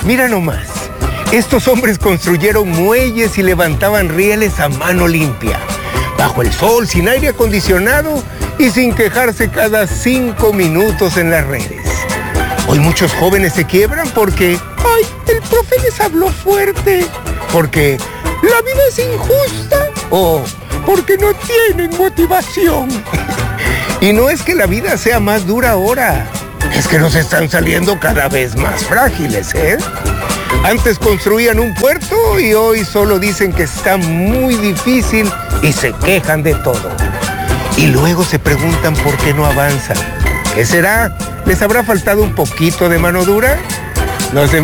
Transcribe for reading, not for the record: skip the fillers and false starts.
Mira nomás, estos hombres construyeron muelles y levantaban rieles a mano limpia, bajo el sol, sin aire acondicionado y sin quejarse cada 5 minutos en las redes. Hoy muchos jóvenes se quiebran porque, ¡ay, el profe les habló fuerte! Porque la vida es injusta o porque no tienen motivación. Y no es que la vida sea más dura ahora, es que nos están saliendo cada vez más frágiles, ¿eh? Antes construían un puerto y hoy solo dicen que está muy difícil y se quejan de todo. Y luego se preguntan por qué no avanzan. ¿Qué será? ¿Les habrá faltado un poquito de mano dura? No se